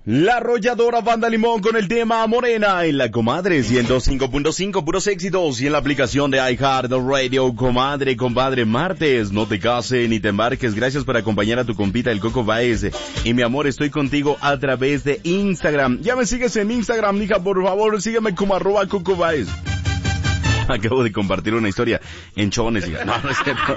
La arrolladora Banda Limón con el tema Morena en la Comadre 105.5, puros éxitos, y en la aplicación de iHeartRadio. Comadre, compadre, martes, no te cases ni te embarques. Gracias por acompañar a tu compita el Coco Baez. Y mi amor, estoy contigo a través de Instagram. Ya me sigues en Instagram, hija, por favor, sígueme como @Coco Baez. Acabo de compartir una historia en chones. No, no es cierto.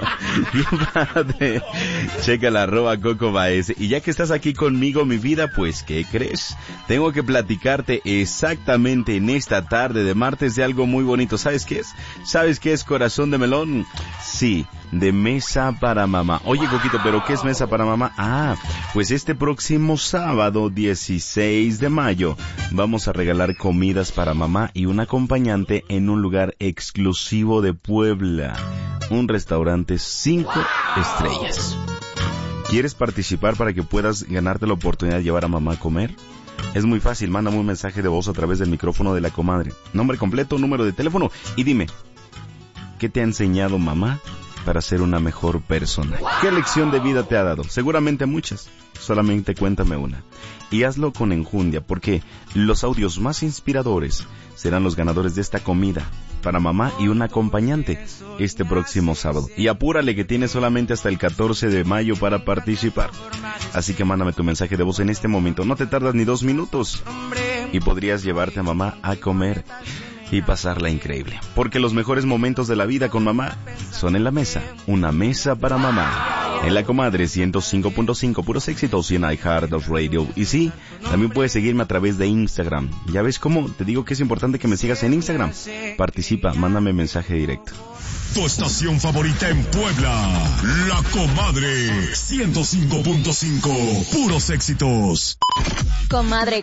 Checa la @Coco Baez. Y ya que estás aquí conmigo, mi vida, pues, ¿qué crees? Tengo que platicarte exactamente en esta tarde de martes de algo muy bonito. ¿Sabes qué es? ¿Sabes qué es, corazón de melón? Sí, de Mesa para Mamá. Oye, Coquito, ¿pero qué es Mesa para Mamá? Pues este próximo sábado, 16 de mayo, vamos a regalar comidas para mamá y un acompañante en un lugar exclusivo de Puebla, un restaurante 5 estrellas. ¿Quieres participar para que puedas ganarte la oportunidad de llevar a mamá a comer? Es muy fácil, mándame un mensaje de voz a través del micrófono de la comadre. Nombre completo, número de teléfono y dime, ¿qué te ha enseñado mamá para ser una mejor persona? ¿Qué lección de vida te ha dado? Seguramente muchas, solamente cuéntame una. Y hazlo con enjundia, porque los audios más inspiradores serán los ganadores de esta comida para mamá y un acompañante este próximo sábado. Y apúrale, que tienes solamente hasta el 14 de mayo para participar. Así que mándame tu mensaje de voz en este momento. No te tardas ni 2 minutos y podrías llevarte a mamá a comer y pasarla increíble. Porque los mejores momentos de la vida con mamá son en la mesa. Una mesa para mamá. En la Comadre 105.5, puros éxitos, y en iHeartRadio. Y sí, también puedes seguirme a través de Instagram. ¿Ya ves cómo? Te digo que es importante que me sigas en Instagram. Participa, mándame mensaje directo. Tu estación favorita en Puebla, La Comadre 105.5, puros éxitos. Comadre,